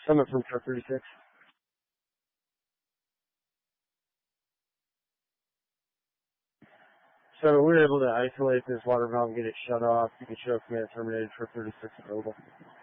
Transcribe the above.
Summit from truck 36. So we were able to isolate this water valve and get it shut off. You can show command terminated, truck 36 available.